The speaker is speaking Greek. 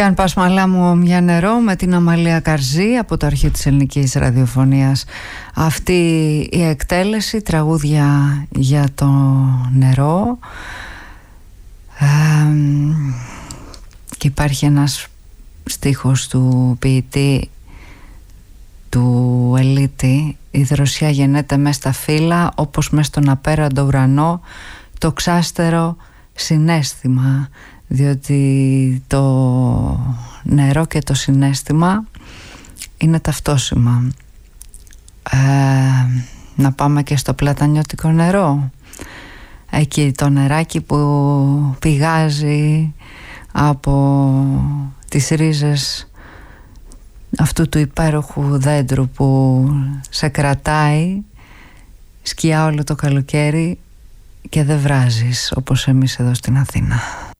Κι αν πας μαλά μου μια νερό, με την Αμαλία Καρζή από το αρχείο της ελληνικής ραδιοφωνίας. Αυτή η εκτέλεση, τραγούδια για το νερό. Και υπάρχει ένας στίχος του ποιητή του Ελίτη: η δροσιά γεννέται μες στα φύλλα, όπως μες στον απέραντο ουρανό το ξάστερο συναίσθημα. Διότι το νερό και το συναίσθημα είναι ταυτόσιμα. Να πάμε και στο πλατανιώτικο νερό. Εκεί το νεράκι που πηγάζει από τις ρίζες αυτού του υπέροχου δέντρου που σε κρατάει σκιά όλο το καλοκαίρι και δεν βράζεις όπως εμείς εδώ στην Αθήνα.